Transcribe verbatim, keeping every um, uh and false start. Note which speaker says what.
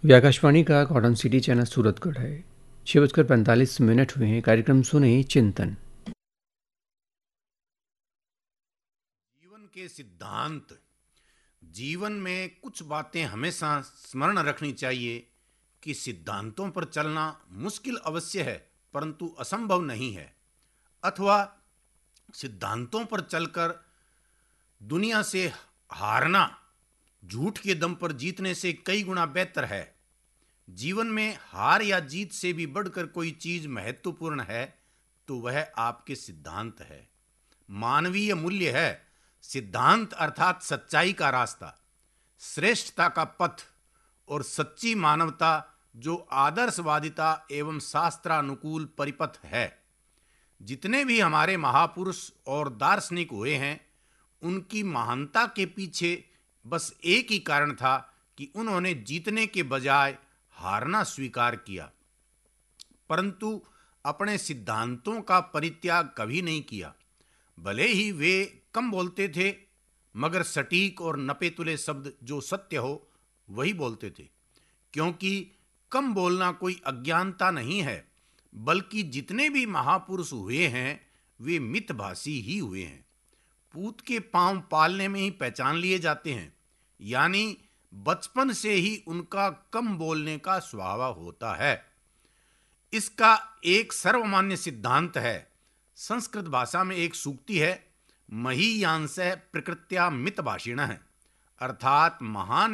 Speaker 1: वे आकाशवाणी का cotton city channel Suratgarh है। छः बजकर पैंतालीस मिनट हुए हैं। कार्यक्रम सुने चिंतन।
Speaker 2: जीवन के सिद्धांत। जीवन में कुछ बातें हमेशा स्मरण रखनी चाहिए कि सिद्धांतों पर चलना मुश्किल अवश्य है परंतु असंभव नहीं है, अथवा सिद्धांतों पर चलकर दुनिया से हारना झूठ के दम पर जीतने से कई गुना बेहतर है। जीवन में हार या जीत से भी बढ़कर कोई चीज महत्वपूर्ण है तो वह आपके सिद्धांत है, मानवीय मूल्य है। सिद्धांत अर्थात सच्चाई का रास्ता, श्रेष्ठता का पथ और सच्ची मानवता जो आदर्शवादिता एवं शास्त्रानुकूल परिपथ है। जितने भी हमारे महापुरुष और दार्शनिक हुए हैं उनकी महानता के पीछे बस एक ही कारण था कि उन्होंने जीतने के बजाय हारना स्वीकार किया, परंतु अपने सिद्धांतों का परित्याग कभी नहीं किया। भले ही वे कम बोलते थे मगर सटीक और नपे तुले शब्द जो सत्य हो वही बोलते थे, क्योंकि कम बोलना कोई अज्ञानता नहीं है, बल्कि जितने भी महापुरुष हुए हैं वे मितभाषी ही हुए हैं। पूत के पांव पालने में ही पहचान लिए जाते हैं, यानी बचपन से ही उनका कम बोलने का स्वभाव होता है। इसका एक सर्वमान्य सिद्धांत है। संस्कृत भाषा में एक सूक्ति है, महीयांसः प्रकृत्या मितभाषिणः, अर्थात महान